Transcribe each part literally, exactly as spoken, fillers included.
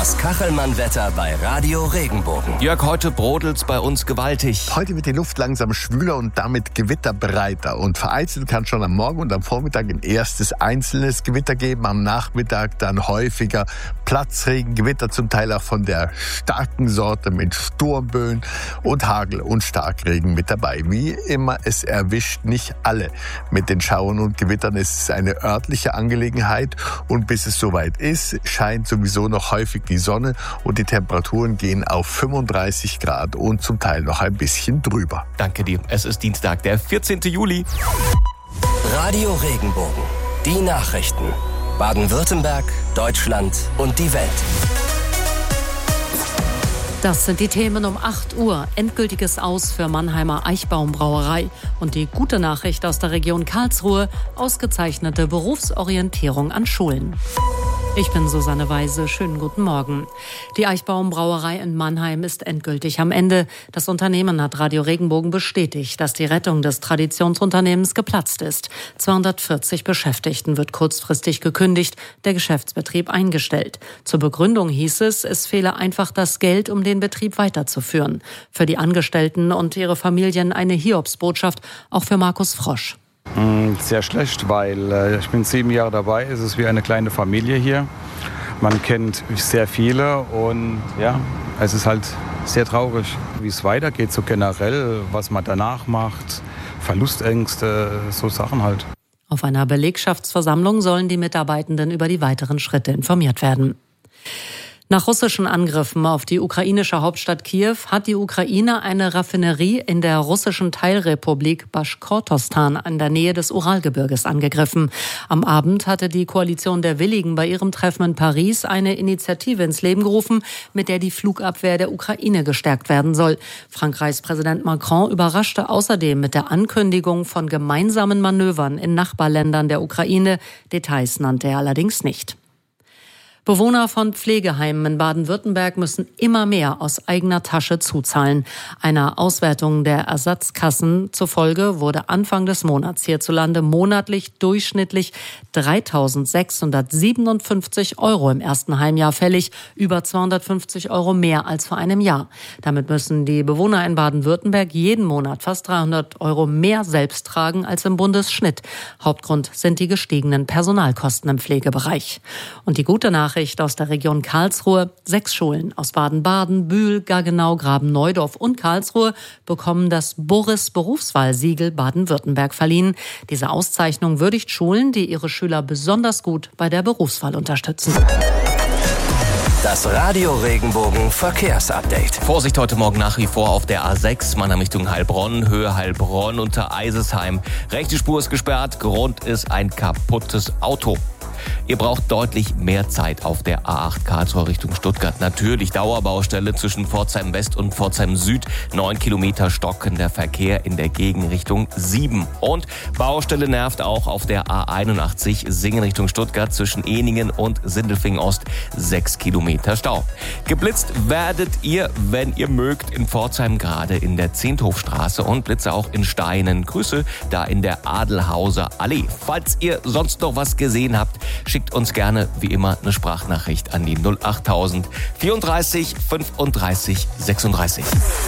Das Kachelmann-Wetter bei Radio Regenbogen. Jörg, heute brodelt's bei uns gewaltig. Heute wird die Luft langsam schwüler und damit gewitterbreiter. Und vereinzelt kann schon am Morgen und am Vormittag ein erstes einzelnes Gewitter geben. Am Nachmittag dann häufiger Platzregen, Gewitter zum Teil auch von der starken Sorte mit Sturmböen und Hagel und Starkregen mit dabei. Wie immer, es erwischt nicht alle mit den Schauern und Gewittern. Es ist eine örtliche Angelegenheit und bis es soweit ist, scheint sowieso noch häufig die Sonne und die Temperaturen gehen auf fünfunddreißig Grad und zum Teil noch ein bisschen drüber. Danke dir. Es ist Dienstag, der vierzehnten Juli. Radio Regenbogen. Die Nachrichten. Baden-Württemberg, Deutschland und die Welt. Das sind die Themen um acht Uhr. Endgültiges Aus für Mannheimer Eichbaum Brauerei. Und die gute Nachricht aus der Region Karlsruhe: ausgezeichnete Berufsorientierung an Schulen. Ich bin Susanne Weise. Schönen guten Morgen. Die Eichbaum Brauerei in Mannheim ist endgültig am Ende. Das Unternehmen hat Radio Regenbogen bestätigt, dass die Rettung des Traditionsunternehmens geplatzt ist. zweihundertvierzig Beschäftigten wird kurzfristig gekündigt, der Geschäftsbetrieb eingestellt. Zur Begründung hieß es, es fehle einfach das Geld, um den Betrieb weiterzuführen. Für die Angestellten und ihre Familien eine Hiobsbotschaft, auch für Markus Frosch. Sehr schlecht, weil äh, ich bin sieben Jahre dabei. Es ist wie eine kleine Familie hier. Man kennt sehr viele und ja, es ist halt sehr traurig, wie es weitergeht, so generell, was man danach macht, Verlustängste, so Sachen halt. Auf einer Belegschaftsversammlung sollen die Mitarbeitenden über die weiteren Schritte informiert werden. Nach russischen Angriffen auf die ukrainische Hauptstadt Kiew hat die Ukraine eine Raffinerie in der russischen Teilrepublik Baschkortostan in der Nähe des Uralgebirges angegriffen. Am Abend hatte die Koalition der Willigen bei ihrem Treffen in Paris eine Initiative ins Leben gerufen, mit der die Flugabwehr der Ukraine gestärkt werden soll. Frankreichs Präsident Macron überraschte außerdem mit der Ankündigung von gemeinsamen Manövern in Nachbarländern der Ukraine. Details nannte er allerdings nicht. Bewohner von Pflegeheimen in Baden-Württemberg müssen immer mehr aus eigener Tasche zuzahlen. Einer Auswertung der Ersatzkassen zufolge wurde Anfang des Monats hierzulande monatlich durchschnittlich dreitausendsechshundertsiebenundfünfzig Euro im ersten Heimjahr fällig, über zweihundertfünfzig Euro mehr als vor einem Jahr. Damit müssen die Bewohner in Baden-Württemberg jeden Monat fast dreihundert Euro mehr selbst tragen als im Bundesschnitt. Hauptgrund sind die gestiegenen Personalkosten im Pflegebereich. Und die gute Nachricht aus der Region Karlsruhe: Sechs Schulen aus Baden-Baden, Bühl, Gaggenau, Graben-Neudorf und Karlsruhe bekommen das Boris-Berufswahl-Siegel Baden-Württemberg verliehen. Diese Auszeichnung würdigt Schulen, die ihre Schüler besonders gut bei der Berufswahl unterstützen. Das Radio Regenbogen Verkehrsupdate. Vorsicht heute Morgen nach wie vor auf der A sechs, Mannheim Richtung Heilbronn, Höhe Heilbronn unter Eisesheim. Rechte Spur ist gesperrt, Grund ist ein kaputtes Auto. Ihr braucht deutlich mehr Zeit auf der A acht Karlsruhe Richtung Stuttgart. Natürlich Dauerbaustelle zwischen Pforzheim West und Pforzheim Süd. Neun Kilometer stockender Verkehr in der Gegenrichtung sieben. Und Baustelle nervt auch auf der A einundachtzig Singen Richtung Stuttgart zwischen Ehningen und Sindelfingen Ost. Sechs Kilometer Stau. Geblitzt werdet ihr, wenn ihr mögt, in Pforzheim gerade in der Zehnthofstraße und Blitze auch in Steinen. Grüße da in der Adelhauser Allee. Falls ihr sonst noch was gesehen habt, schickt uns gerne, wie immer, eine Sprachnachricht an die null achttausend vierunddreißig fünfunddreißig sechsunddreißig.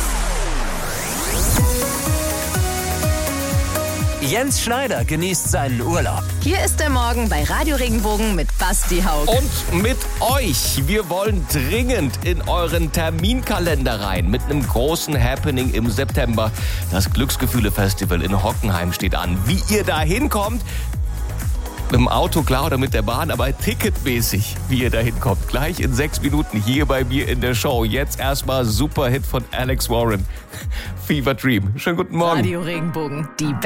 Jens Schneider genießt seinen Urlaub. Hier ist der Morgen bei Radio Regenbogen mit Basti Haug. Und mit euch. Wir wollen dringend in euren Terminkalender rein mit einem großen Happening im September. Das Glücksgefühle-Festival in Hockenheim steht an. Wie ihr da hinkommt, mit dem Auto, klar, oder mit der Bahn, aber ticketmäßig, wie ihr da hinkommt. Gleich in sechs Minuten hier bei mir in der Show. Jetzt erstmal Superhit von Alex Warren. Fever Dream. Schönen guten Morgen. Radio Regenbogen, die